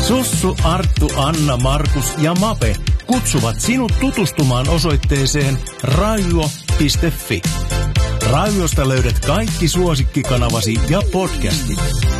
Sussu, Arttu, Anna, Markus ja Mape kutsuvat sinut tutustumaan osoitteeseen raiuo.fi. Raiviosta löydät kaikki suosikkikanavasi ja podcastit.